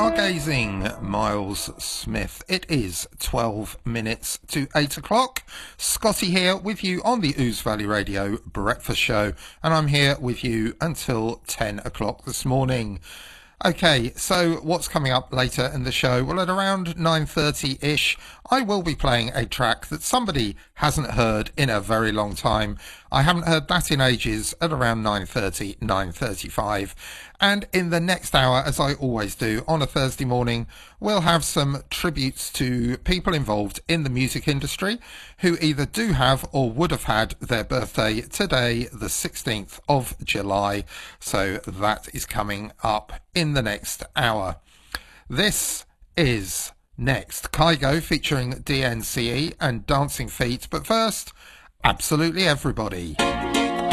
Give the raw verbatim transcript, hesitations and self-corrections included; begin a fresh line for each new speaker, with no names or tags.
Stargazing, Miles Smith. It is twelve minutes to eight o'clock. Scotty here with you on the Ouse Valley Radio Breakfast Show, and I'm here with you until ten o'clock this morning. Okay, so what's coming up later in the show? Well, at around nine thirty-ish, I will be playing a track that somebody hasn't heard in a very long time. I haven't heard that in ages at around nine thirty, nine thirty-five. And in the next hour, as I always do on a Thursday morning, we'll have some tributes to people involved in the music industry who either do have or would have had their birthday today, the sixteenth of July. So that is coming up in the next hour. This is next. Kygo featuring D N C E and Dancing Feet. But first, Absolutely Everybody.